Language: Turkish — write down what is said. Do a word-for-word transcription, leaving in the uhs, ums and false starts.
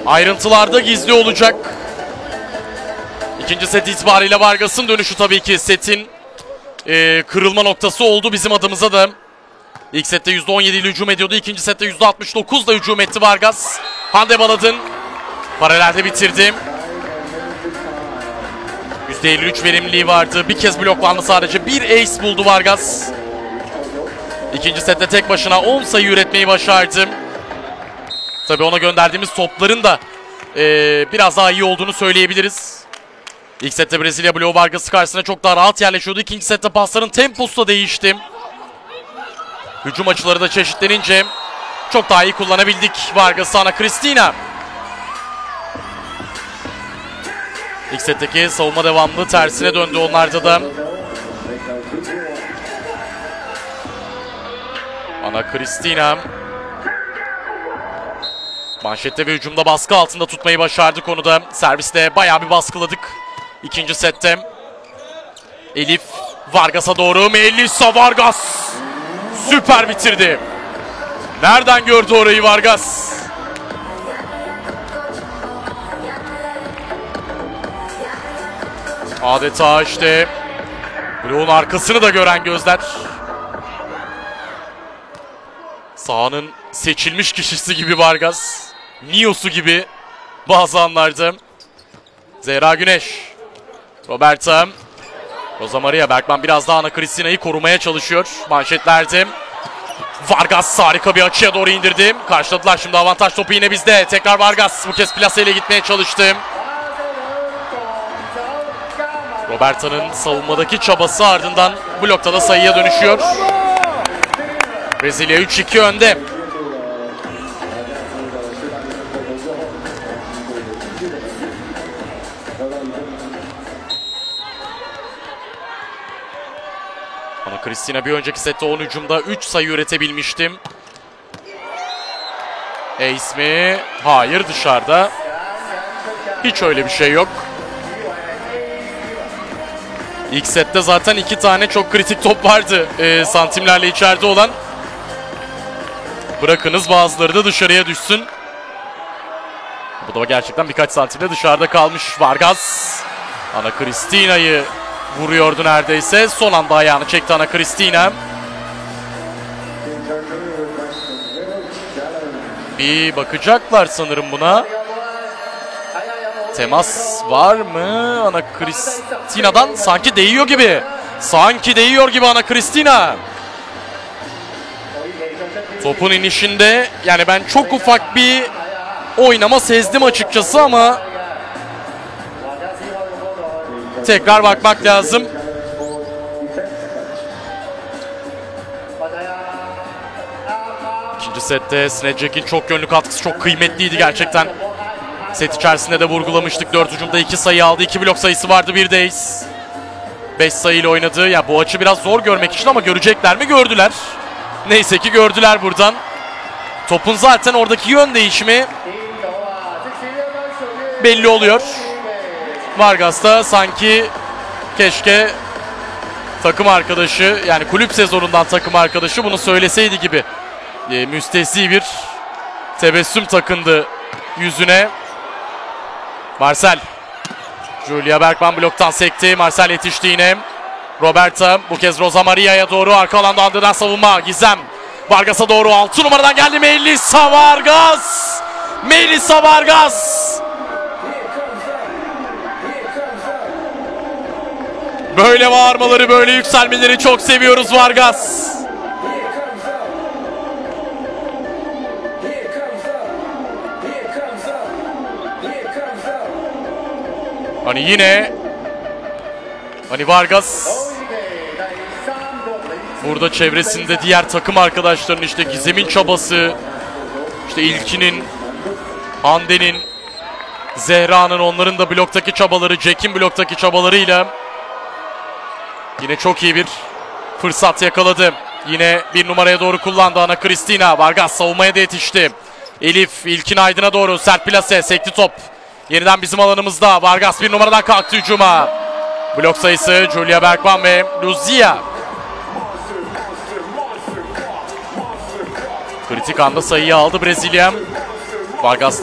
ayrıntılarda gizli olacak. İkinci set itibariyle Vargas'ın dönüşü tabii ki setin e, kırılma noktası oldu bizim adımıza da. İlk sette yüzde on yedi ile hücum ediyordu. İkinci sette yüzde altmış dokuz ile hücum etti Vargas. Hande Baladın paralelde bitirdi. yüzde elli üç verimliliği vardı. Bir kez bloklandı sadece. Bir ace buldu Vargas. İkinci sette tek başına on sayı üretmeyi başardı. Tabii ona gönderdiğimiz topların da e, biraz daha iyi olduğunu söyleyebiliriz. İlk sette Brezilya bloğu Vargas karşısına çok daha rahat yerleşiyordu. İkinci sette pasların temposu da değişti. Hücum açıları da çeşitlenince çok daha iyi kullanabildik Vargas'ı. Ana Cristina. İlk setteki savunma devamlı tersine döndü onlarda da. Ana Cristina. Manşette ve hücumda baskı altında tutmayı başardık onu da. Serviste bayağı bir baskıladık. İkinci sette. Elif Vargas'a doğru. Melissa Vargas. Süper bitirdi. Nereden gördü orayı Vargas? Adeta işte bloğun arkasını da gören gözler. Sahanın seçilmiş kişisi gibi Vargas. Neo'su gibi bazı anlarda. Zehra Güneş. Roberta. Rosa Maria. Berkman biraz daha Ana Cristina'yı korumaya çalışıyor. Manşetlerde. Vargas harika bir açıya doğru indirdi. Karşıladılar şimdi, avantaj topu yine bizde. Tekrar Vargas bu kez plaseyle gitmeye çalıştı. Roberta'nın savunmadaki çabası ardından blokta da sayıya dönüşüyor. Brezilya üç iki önde. Ana Cristina bir önceki sette on hücumda üç sayı üretebilmiştim. Ace mi? Hayır, dışarıda. Hiç öyle bir şey yok. İlk sette zaten iki tane çok kritik top vardı. E, santimlerle içeride olan. Bırakınız bazıları da dışarıya düşsün. Bu da gerçekten birkaç santimde dışarıda kalmış Vargas. Ana Cristina'yı vuruyordu neredeyse. Son anda ayağını çekti Ana Cristina. Bir bakacaklar sanırım buna. Temas var mı? Ana Cristina'dan sanki değiyor gibi. Sanki değiyor gibi Ana Cristina. Topun inişinde yani ben çok ufak bir oynama sezdim açıkçası ama tekrar bakmak lazım. İkinci sette Snedjack'in çok yönlü katkısı çok kıymetliydi gerçekten. Set içerisinde de vurgulamıştık. Dört hücumda iki sayı aldı. iki blok sayısı vardı bir de ace. Beş sayıyla oynadı. Ya bu açı biraz zor görmek için ama görecekler mi? Gördüler. Neyse ki gördüler buradan. Topun zaten oradaki yön değişimi belli oluyor. Vargas da sanki keşke takım arkadaşı, yani kulüp sezonundan takım arkadaşı bunu söyleseydi gibi. E, müstesni bir tebessüm takındı yüzüne. Marcel. Julia Berkman bloktan sekti. Marcel yetişti yine. Roberta bu kez Rosa Maria'ya doğru, arka alanda Anda'dan savunma. Gizem Vargas'a doğru, altı numaradan geldi Melissa Vargas. Melissa Vargas. Böyle bağırmaları, böyle yükselmeleri çok seviyoruz Vargas. Hani yine hani Vargas burada çevresinde diğer takım arkadaşlarının, işte Gizem'in çabası, işte İlkin'in, Hande'nin, Zehra'nın, onların da bloktaki çabaları, Jack'in bloktaki çabalarıyla yine çok iyi bir fırsat yakaladı. Yine bir numaraya doğru kullandı Ana Cristina. Vargas savunmaya da yetişti. Elif İlkin Aydın'a doğru sert plase, sekti top. Yeniden bizim alanımızda. Vargas bir numaradan kalktı hücuma. Blok sayısı Julia Berkman ve Luzia. Kritik anda sayıyı aldı Brezilya. Vargas